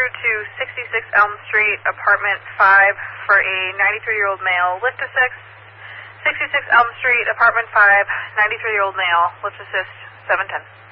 through to 66 Elm Street, apartment 5, for a 93-year-old male. Lift assist. 66 Elm Street, apartment 5, 93-year-old male. Lift assist 710.